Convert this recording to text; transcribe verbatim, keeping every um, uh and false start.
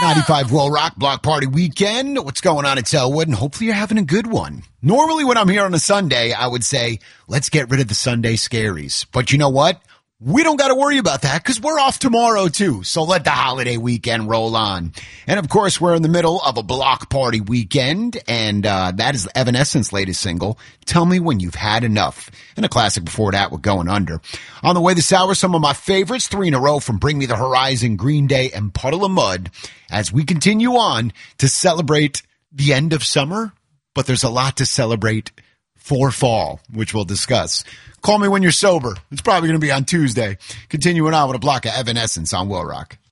ninety-five Will Rock Block Party Weekend. What's going on at Selwood? And hopefully you're having a good one. Normally when I'm here on a Sunday, I would say, let's get rid of the Sunday scaries. But you know what? We don't got to worry about that because we're off tomorrow too. So let the holiday weekend roll on. And of course, we're in the middle of a block party weekend. And uh, that is Evanescence's latest single, Tell Me When You've Had Enough. And a classic before that with Going Under. On the way this hour, some of my favorites, three in a row from Bring Me the Horizon, Green Day, and Puddle of Mud as we continue on to celebrate the end of summer. But there's a lot to celebrate for fall, which we'll discuss. Call me when you're sober. It's probably going to be on Tuesday. Continuing on with a block of Evanescence on Will Rock.